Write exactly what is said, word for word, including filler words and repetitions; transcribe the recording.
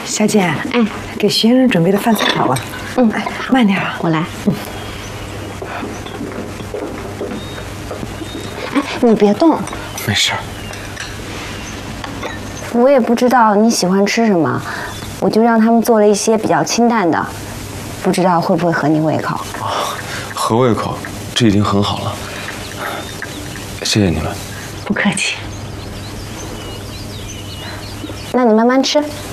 小姐，哎，给学生准备的饭菜好了。嗯，哎，慢点啊， 我来。嗯。哎，你别动。 没事。 我也不知道你喜欢吃什么，我就让他们做了一些比较清淡的，不知道会不会合你胃口。 啊，合胃口，这已经很好了。谢谢你们。 不客气。 那你慢慢吃。